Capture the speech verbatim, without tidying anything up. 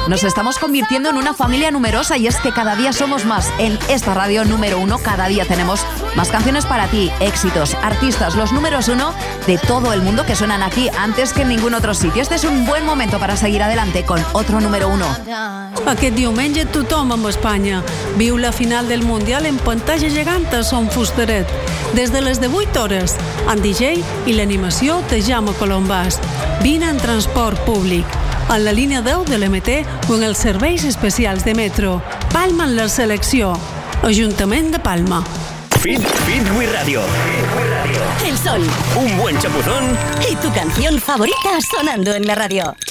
Nos estamos convirtiendo en una familia numerosa y es que cada día somos más. En esta radio número uno, cada día tenemos más canciones para ti, éxitos, artistas, los números uno de todo el mundo que suenan aquí antes que en ningún otro sitio. Este es un buen momento para seguir adelante con otro número uno. Aquest diumenge tothom amb Espanya viu la final del Mundial en pantalla gegant a Son Fusteret. Des de les divuit hores, en D J i l'animació de Jaume Colombàs. Vine en transport públic, en la línia deu de l'M T o en els serveis especials de metro. Palma en la selecció. Ajuntament de Palma. Fit, Fit Wii Radio. El sol. Un buen chapuzón. Y tu canción favorita sonando en la radio.